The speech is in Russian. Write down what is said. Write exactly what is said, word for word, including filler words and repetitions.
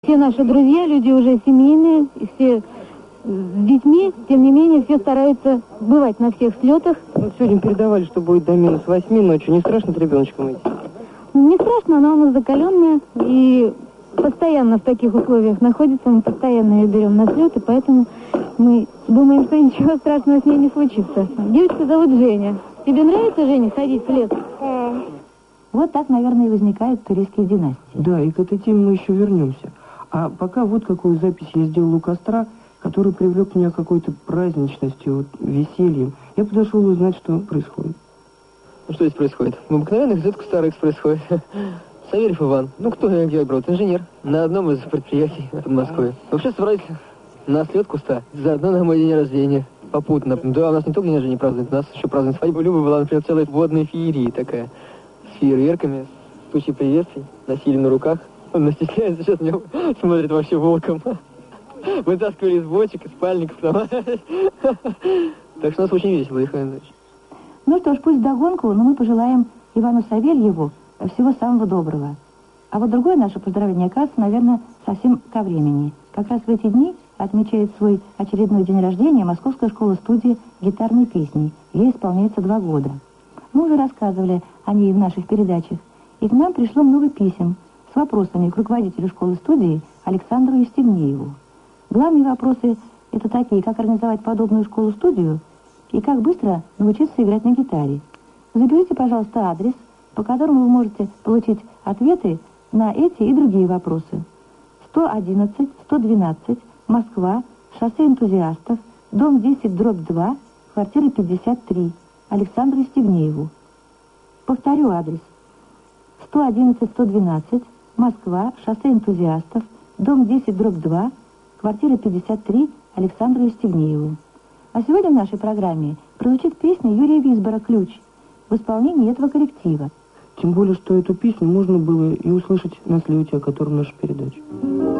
Все наши друзья, люди уже семейные, и все с детьми, тем не менее, все стараются бывать на всех слетах. Вот сегодня передавали, что будет до минус восьми ночью. Не страшно с ребеночком идти? Не страшно, она у нас закаленная, и постоянно в таких условиях находится, мы постоянно ее берем на слеты, поэтому мы думаем, что ничего страшного с ней не случится. Девочку зовут Женя. Тебе нравится, Женя, ходить в лес? Вот так, наверное, и возникают турецкие династии. Да, и к этой теме мы еще вернемся. А пока вот какую запись я сделал у костра, который привлек меня какой-то праздничностью, вот, весельем. Я подошел узнать, что происходит. Ну что здесь происходит? В обыкновенных зетках старых происходит. Савельев Иван, ну кто я, где брат, инженер, на одном из предприятий в Москве. Вообще собрались на слет куста, заодно на мой день рождения. Попутно. Да, у нас не только день рождения празднуют, у нас еще празднует свадьбу. Люба была, например, целая водная феерия такая. С фейерверками, с тучей приветствий, носили на руках. Он настесняется, сейчас на него смотрит вообще волком. Вытаскивали из бочек, из спальников. Там. Так что у нас очень весело, Михаил Андреевич. Ну что ж, пусть вдогонку, но мы пожелаем Ивану Савельеву всего самого доброго. А вот другое наше поздравление, кажется, наверное, совсем ко времени. Как раз в эти дни отмечает свой очередной день рождения Московская школа-студия гитарной песни. Ей исполняется два года. Мы уже рассказывали о ней в наших передачах. И к нам пришло много писем с вопросами к руководителю школы-студии Александру Евстигнееву. Главные вопросы – это такие, как организовать подобную школу-студию и как быстро научиться играть на гитаре. Заберите, пожалуйста, адрес, по которому вы можете получить ответы на эти и другие вопросы. сто одиннадцать сто двенадцать, Москва, шоссе энтузиастов, дом десять, дробь два, квартира пятьдесят три, Александру Евстигнееву. Повторю адрес. сто одиннадцать сто двенадцать, Москва, шоссе энтузиастов, дом десять, дробь два, квартира пятьдесят три, Александру Евстигнееву. А сегодня в нашей программе прозвучит песня Юрия Висбора «Ключ» в исполнении этого коллектива. Тем более, что эту песню можно было и услышать на слете, о котором наша передача.